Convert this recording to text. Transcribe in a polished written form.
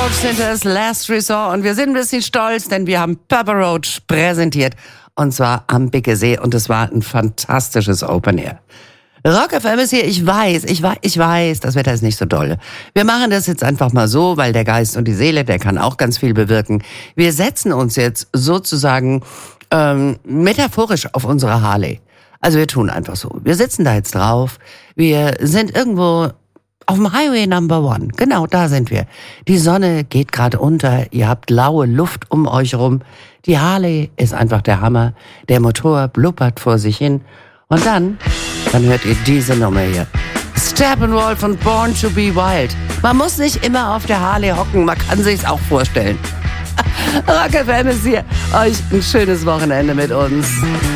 Roach sind das Last Resort und wir sind ein bisschen stolz, denn wir haben Papa Roach präsentiert und zwar am Bickersee und es war ein fantastisches Open Air. Rock FM ist hier, ich weiß, das Wetter ist nicht so doll. Wir machen das jetzt einfach mal so, weil der Geist und die Seele, der kann auch ganz viel bewirken. Wir setzen uns jetzt sozusagen metaphorisch auf unsere Harley. Also wir tun einfach so. Wir sitzen da jetzt drauf, wir sind irgendwo auf dem Highway Number 1, genau, da sind wir. Die Sonne geht gerade unter, ihr habt laue Luft um euch rum. Die Harley ist einfach der Hammer, der Motor blubbert vor sich hin. Und dann hört ihr diese Nummer hier. Steppenwolf und Born to be Wild. Man muss nicht immer auf der Harley hocken, man kann sich's auch vorstellen. Rock FM ist hier, euch ein schönes Wochenende mit uns.